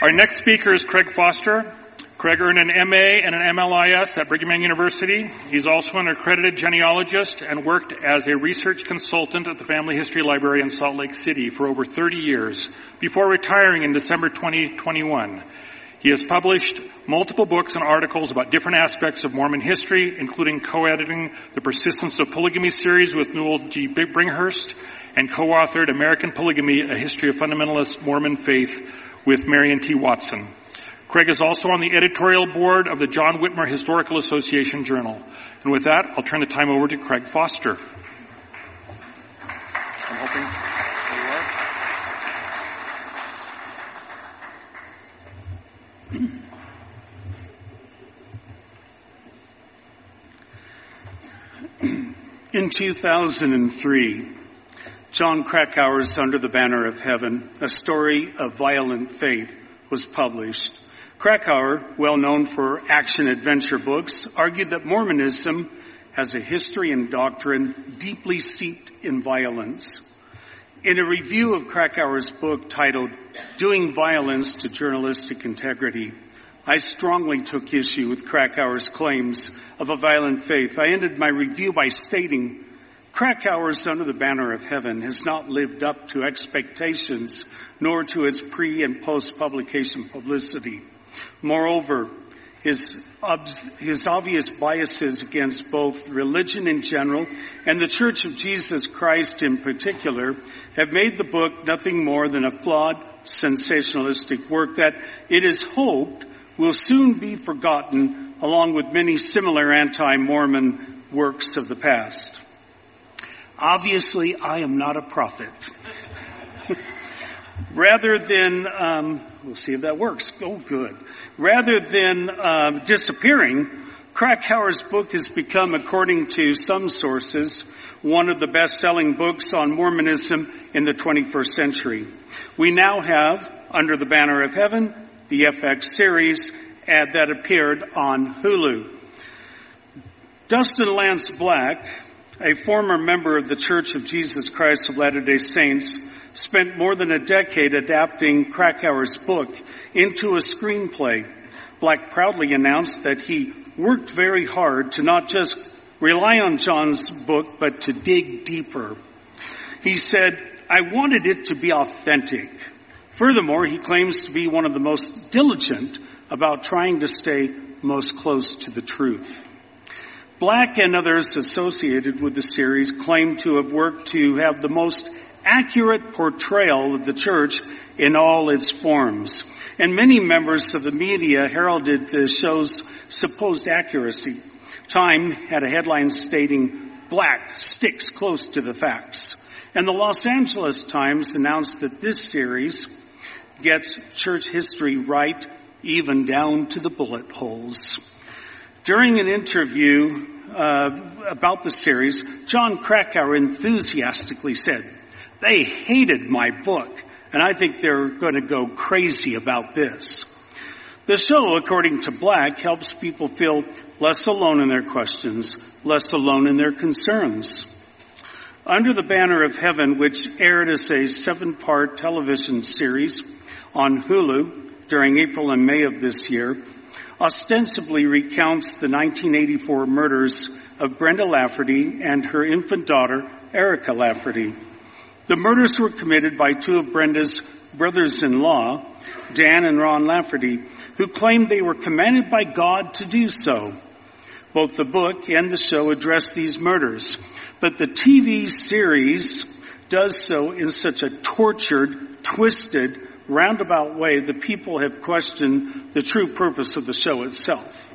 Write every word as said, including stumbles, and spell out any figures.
Our next speaker is Craig Foster. Craig earned an M A and an M L I S at Brigham Young University. He's also an accredited genealogist and worked as a research consultant at the Family History Library in Salt Lake City for over thirty years before retiring in December twenty twenty-one. He has published multiple books and articles about different aspects of Mormon history, including co-editing the Persistence of Polygamy series with Newell G. Bringhurst and co-authored American Polygamy, A History of Fundamentalist Mormon Faith with Marion T. Watson. Craig is also on the editorial board of the John Whitmer Historical Association Journal. And with that, I'll turn the time over to Craig Foster. I'm hoping there you are. In two thousand three, John Krakauer's Under the Banner of Heaven, A Story of Violent Faith, was published. Krakauer, well known for action-adventure books, argued that Mormonism has a history and doctrine deeply steeped in violence. In a review of Krakauer's book titled Doing Violence to Journalistic Integrity, I strongly took issue with Krakauer's claims of a violent faith. I ended my review by stating, Krakauer's Under the Banner of Heaven has not lived up to expectations nor to its pre- and post-publication publicity. Moreover, his, his obvious biases against both religion in general and the Church of Jesus Christ in particular have made the book nothing more than a flawed, sensationalistic work that it is hoped will soon be forgotten along with many similar anti-Mormon works of the past. Obviously, I am not a prophet. Rather than, um, we'll see if that works. Oh, good. Rather than uh, disappearing, Krakauer's book has become, according to some sources, one of the best-selling books on Mormonism in the twenty-first century. We now have Under the Banner of Heaven, the F X series uh, that appeared on Hulu. Dustin Lance Black, a former member of the Church of Jesus Christ of Latter-day Saints, spent more than a decade adapting Krakauer's book into a screenplay. Black proudly announced that he worked very hard to not just rely on John's book, but to dig deeper. He said, I wanted it to be authentic. Furthermore, he claims to be one of the most diligent about trying to stay most close to the truth. Black and others associated with the series claim to have worked to have the most accurate portrayal of the church in all its forms. And many members of the media heralded the show's supposed accuracy. Time had a headline stating, Black sticks close to the facts. And the Los Angeles Times announced that this series gets church history right, even down to the bullet holes. During an interview uh, about the series, John Krakauer enthusiastically said, they hated my book, and I think they're going to go crazy about this. The show, according to Black, helps people feel less alone in their questions, less alone in their concerns. Under the Banner of Heaven, which aired as a seven-part television series on Hulu during April and May of this year, ostensibly recounts the nineteen eighty-four murders of Brenda Lafferty and her infant daughter, Erica Lafferty. The murders were committed by two of Brenda's brothers-in-law, Dan and Ron Lafferty, who claimed they were commanded by God to do so. Both the book and the show address these murders, but the T V series does so in such a tortured, twisted, roundabout way that people have questioned the true purpose of the show itself.